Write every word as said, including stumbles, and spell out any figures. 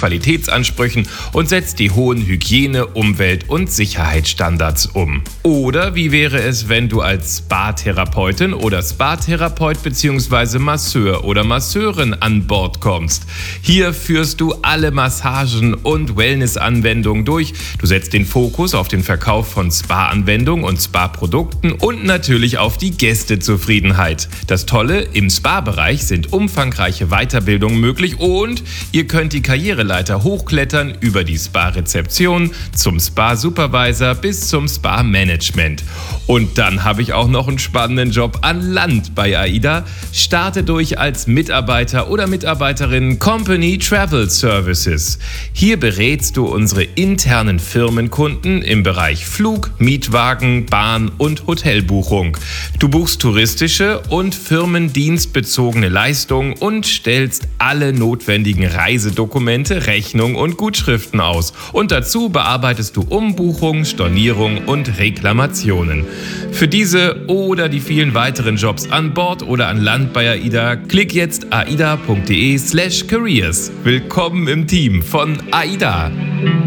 Qualitätsansprüchen und setzt die hohen Hygiene-, Umwelt- und Sicherheitsstandards um. Oder wie wäre es, wenn du als Spa-Therapeutin oder Spa-Therapeut bzw. Masseur oder Masseurin an Bord kommst? Hier führst du alle Massagen und Wellness-Anwendungen durch. Du setzt den Fokus auf den Verkauf von Spa-Anwendungen und Spa-Produkten und natürlich auf die Gästezufriedenheit. Das Tolle, im Spa-Bereich sind umfangreiche Weiterbildungen möglich und ihr könnt die Karriereleiter hochklettern über die Spa-Rezeption zum Spa-Supervisor bis zum Spa-Management. Und dann habe ich auch noch einen spannenden Job an Land bei AIDA. Starte durch als Mitarbeiter oder Mitarbeiterin Company Travel Services. Hier berätst du unsere internen Firmenkunden im Bereich Flug, Mietwagen, Bahn und Hotelbuchung. Du buchst touristische und firmendienstbezogene Leistungen und stellst alle notwendigen Reisedokumente, Rechnungen und Gutschriften aus. Und dazu bearbeitest du Umbuchungen, Stornierungen und Reklamationen. Für diese oder die vielen weiteren Jobs an Bord oder an Land bei AIDA, klick jetzt aida punkt de slash careers. Willkommen im Team von AIDA.